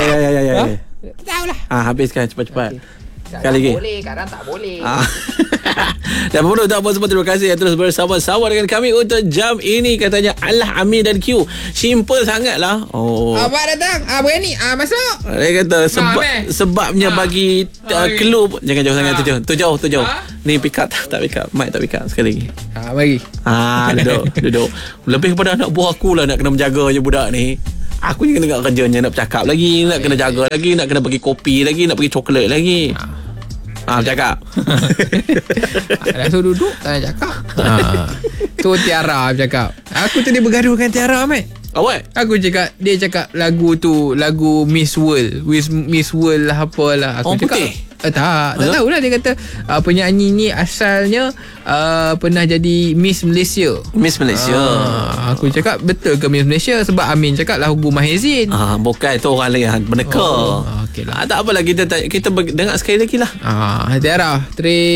Ya. Tahu lah. Habiskan cepat-cepat. Sekali lagi. Boleh, kadang tak boleh. Dan tak apa semua, terima kasih yang terus bersama-sama dengan kami untuk jam ini. Katanya Allah, Amin dan Q. Simple sangat lah. Abang datang. Berani. Masuk. Dia kata sebabnya bagi clue. Jangan jauh sangat. Tu jauh. Ni pick up. Tak pick up. Mic tak pick up. Sekali lagi. Bagi. Duduk. Lebih kepada anak buah aku lah nak kena menjaga je budak ni. Aku ni kena kerjanya nak bercakap lagi, nak kena jaga lagi, nak kena bagi kopi lagi, nak bagi coklat lagi. Bercakap. Dah suruh duduk, tak nak cakap. Tu Tiara bercakap. Aku tadi bergaduh dengan Tiara, Mat. Awak? Aku cakap, dia cakap lagu tu, lagu Miss World. Miss World lah apalah. Aku cakap, putih? Tak tahulah. Dia kata penyanyi ni asalnya pernah jadi Miss Malaysia. Aku cakap betul ke Miss Malaysia? Sebab Amin cakap lagu Mahezin. Bukan, tu orang lain beneka. Okay lah. Tak apalah, kita dengar sekali lagi lah. Tiara,